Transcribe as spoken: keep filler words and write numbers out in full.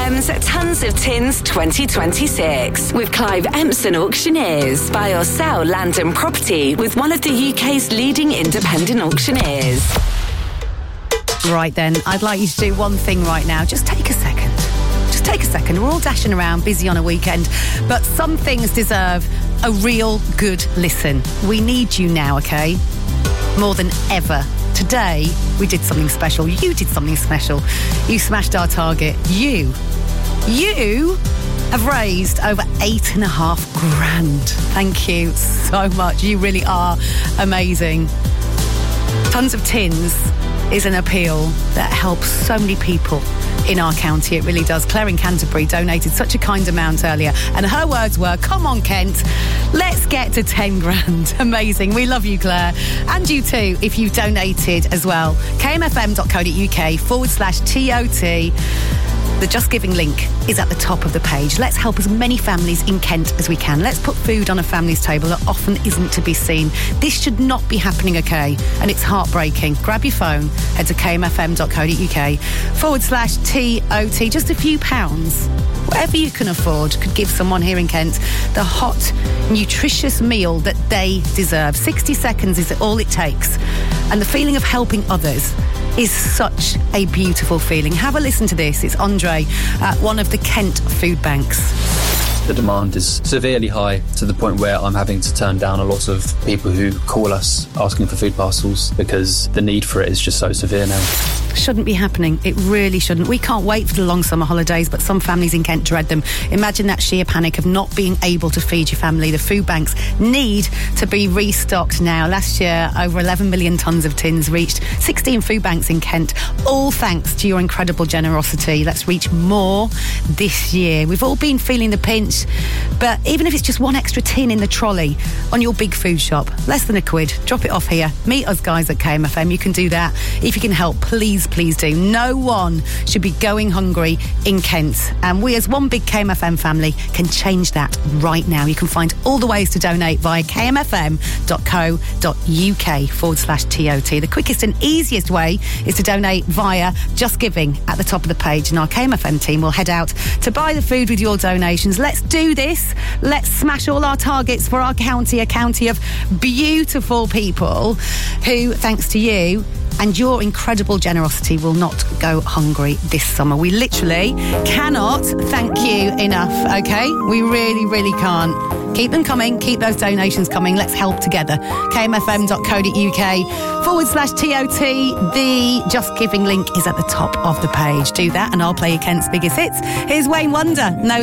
M's Tons of Tins twenty twenty-six with Clive Empson Auctioneers. Buy or sell land and property with one of the U K's leading independent auctioneers. Right then, I'd like you to do one thing right now. Just take a second. Just take a second. We're all dashing around, busy on a weekend, but some things deserve a real good listen. We need you now, okay? More than ever. Today, we did something special. You did something special. You smashed our target. You, you have raised over eight and a half grand. Thank you so much. You really are amazing. Tons of Tins is an appeal that helps so many people in our county. It really does. Claire in Canterbury donated such a kind amount earlier, and her words were, come on, Kent, let's get to ten grand. Amazing. We love you, Claire. And you too, if you've donated as well. kmfm.co.uk forward slash TOT. The Just Giving link is at the top of the page. Let's help as many families in Kent as we can. Let's put food on a family's table that often isn't to be seen. This should not be happening, okay? And it's heartbreaking. Grab your phone, head to kmfm.co.uk forward slash TOT. Just a few pounds, whatever you can afford, could give someone here in Kent the hot, nutritious meal that they deserve. sixty seconds is all it takes. And the feeling of helping others is such a beautiful feeling. Have a listen to this. It's Andre at one of the Kent food banks. The demand is severely high to the point where I'm having to turn down a lot of people who call us asking for food parcels because the need for it is just so severe now. Shouldn't be happening. It really shouldn't. We can't wait for the long summer holidays, but some families in Kent dread them. Imagine that sheer panic of not being able to feed your family. The food banks need to be restocked now. Last year, over eleven million tonnes of tins reached sixteen food banks in Kent, all thanks to your incredible generosity. Let's reach more this year. We've all been feeling the pinch, but even if it's just one extra tin in the trolley on your big food shop, less than a quid, drop it off here. Meet us guys at K M F M. You can do that. If you can help, please, please do. No one should be going hungry in Kent. And we as one big K M F M family can change that right now. You can find all the ways to donate via kmfm.co.uk forward slash TOT. The quickest and easiest way is to donate via Just Giving at the top of the page. And our K M F M team will head out to buy the food with your donations. Let's do this. Let's smash all our targets for our county, a county of beautiful people who, thanks to you and your incredible generosity, will not go hungry this summer. We literally cannot thank you enough, okay? We really, really can't. Keep them coming. Keep those donations coming. Let's help together. kmfm.co.uk forward slash TOT. The Just Giving link is at the top of the page. Do that and I'll play you Kent's biggest hits. Here's Wayne Wonder. No